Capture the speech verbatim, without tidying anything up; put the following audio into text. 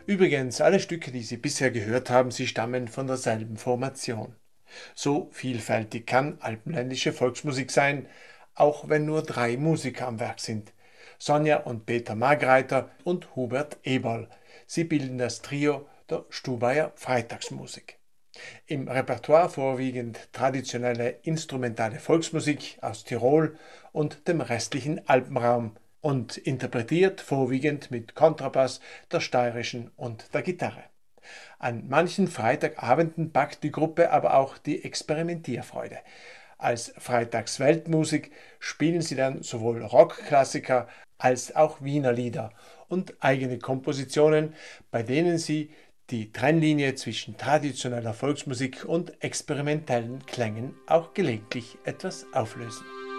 Übrigens, alle Stücke, die Sie bisher gehört haben, sie stammen von derselben Formation. So vielfältig kann alpenländische Volksmusik sein, auch wenn nur drei Musiker am Werk sind. Sonja und Peter Margreiter und Hubert Eberl. Sie bilden das Trio der Stubaier Freitagsmusik. Im Repertoire vorwiegend traditionelle instrumentale Volksmusik aus Tirol und dem restlichen Alpenraum und interpretiert vorwiegend mit Kontrabass, der steirischen und der Gitarre. An manchen Freitagabenden packt die Gruppe aber auch die Experimentierfreude. Als Freitagsweltmusik spielen sie dann sowohl Rockklassiker als auch Wiener Lieder und eigene Kompositionen, bei denen sie die Trennlinie zwischen traditioneller Volksmusik und experimentellen Klängen auch gelegentlich etwas auflösen.